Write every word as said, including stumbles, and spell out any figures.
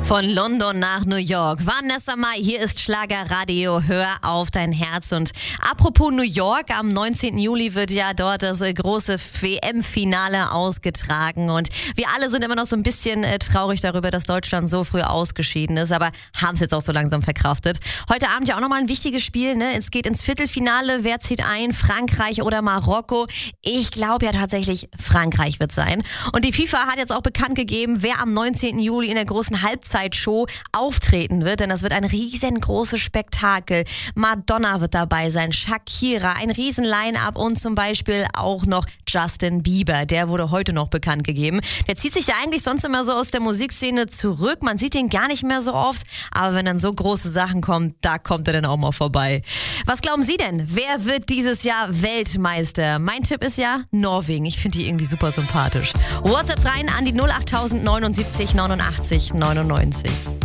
Von London nach New York. Vanessa Mai, hier ist Schlagerradio. Hör auf dein Herz. Und apropos New York, am neunzehnten Juli wird ja dort das große W M-Finale ausgetragen. Und wir alle sind immer noch so ein bisschen äh, traurig darüber, dass Deutschland so früh ausgeschieden ist. Aber haben es jetzt auch so langsam verkraftet. Heute Abend ja auch nochmal ein wichtiges Spiel. Ne? Es geht ins Viertelfinale. Wer zieht ein? Frankreich oder Marokko? Ich glaube ja tatsächlich, Frankreich wird sein. Und die FIFA hat jetzt auch bekannt gegeben, wer am neunzehnten Juli in der großen Halbzeit Show auftreten wird, denn das wird ein riesengroßes Spektakel. Madonna wird dabei sein, Shakira, ein riesen Line-Up und zum Beispiel auch noch Justin Bieber. Der wurde heute noch bekannt gegeben. Der zieht sich ja eigentlich sonst immer so aus der Musikszene zurück. Man sieht ihn gar nicht mehr so oft, aber wenn dann so große Sachen kommen, da kommt er dann auch mal vorbei. Was glauben Sie denn? Wer wird dieses Jahr Weltmeister? Mein Tipp ist ja Norwegen. Ich finde die irgendwie super sympathisch. WhatsApp rein an die null acht neunundsiebzig neunundachtzig neunundneunzig.